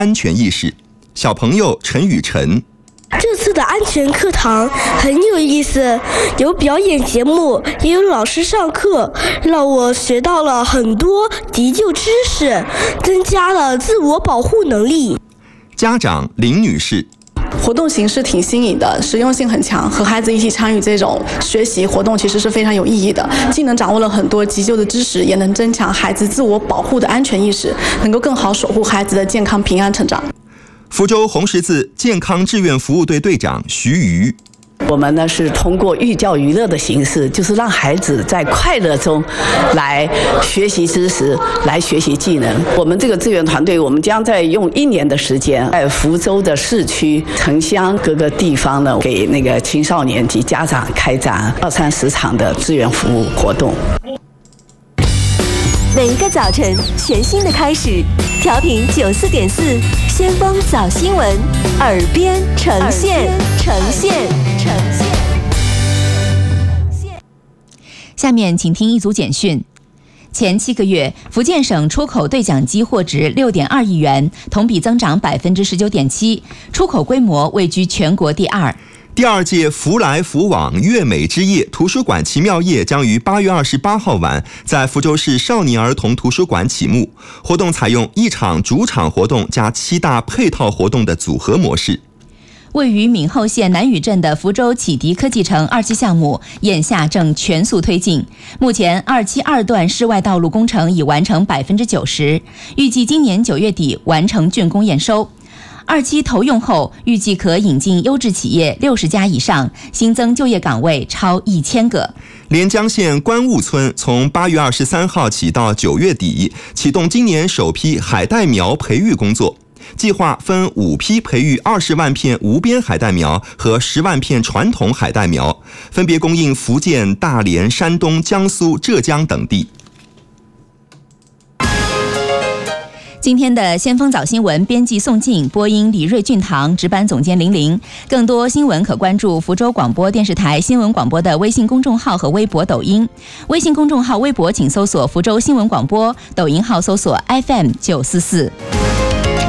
安全意识。小朋友陈雨晨。 这次的安全课堂很有意思，有表演节目，也有老师上课，让我学到了很多急救知识，增加了自我保护能力。 家长林女士。 活动形式挺新颖的，实用性很强，和孩子一起参与这种学习活动其实是非常有意义的，既能掌握了很多急救的知识，也能增强孩子自我保护的安全意识，能够更好守护孩子的健康平安成长。 福州红十字健康志愿服务队队长徐瑜。 我们呢是通过寓教于乐的形式，就是让孩子在快乐中来学习知识，来学习技能。我们这个志愿团队，我们将在用1年的时间，在福州的市区、城乡各个地方呢，给那个青少年及家长开展20-30场的志愿服务活动。 每一个早晨，全新的开始。调频94.4，先锋早新闻，耳边呈现。 下面请听一组简讯。前7个月，福建省出口对讲机获值6.2亿元，同比增长19.7%，出口规模位居全国第2。 第2届福来福往粤美之夜图书馆奇妙夜将于8月28号晚在福州市少年儿童图书馆启幕。活动采用1场主场活动加7大配套活动的组合模式。 位于闽后县南屿镇的福州启迪科技城2期项目，眼下正全速推进。目前2期2段室外道路工程已完成90%，预计今年9月底完成竣工验收。2期投用后，预计可引进优质企业60家以上，新增就业岗位超1000个。 连江县关雾村从8月23号起到9月底，启动今年首批海带苗培育工作。计划分5批培育20万片无边海带苗和10万片传统海带苗，分别供应福建、大连、山东、江苏、浙江等地。 今天的先锋早新闻，编辑宋静，播音李瑞俊堂，值班总监玲玲。更多新闻可关注福州广播电视台新闻广播的微信公众号和微博、抖音。微信公众号、微博请搜索福州新闻广播，抖音号搜索 FM944。